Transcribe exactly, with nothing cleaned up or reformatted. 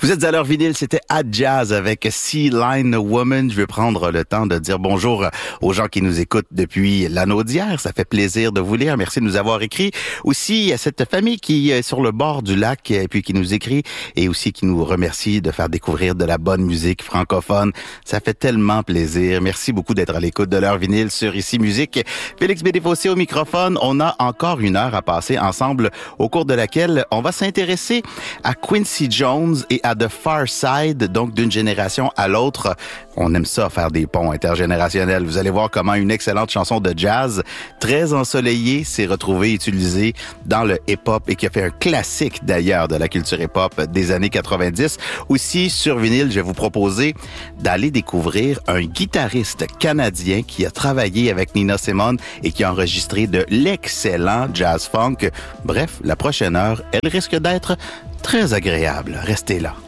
Vous êtes à l'heure vinyle, c'était À Jazz avec Sea Line Woman. Je vais prendre le temps de dire bonjour aux gens qui nous écoutent depuis l'anneau d'hier. Ça fait plaisir de vous lire. Merci de nous avoir écrit. Aussi à cette famille qui est sur le bord du lac et puis qui nous écrit et aussi qui nous remercie de faire découvrir de la bonne musique francophone. Ça fait tellement plaisir. Merci beaucoup d'être à l'écoute de l'heure vinyle sur Ici Musique. Félix Bédéfossé au microphone. On a encore une heure à passer ensemble au cours de laquelle on va s'intéresser à Quincy Jones et à The Far Side, donc d'une génération à l'autre. On aime ça, faire des ponts intergénérationnels. Vous allez voir comment une excellente chanson de jazz, très ensoleillée, s'est retrouvée utilisée dans le hip-hop et qui a fait un classique d'ailleurs de la culture hip-hop des années quatre-vingt-dix. Aussi, sur vinyle, je vais vous proposer d'aller découvrir un guitariste canadien qui a travaillé avec Nina Simone et qui a enregistré de l'excellent jazz funk. Bref, la prochaine heure, elle risque d'être très agréable. Restez là.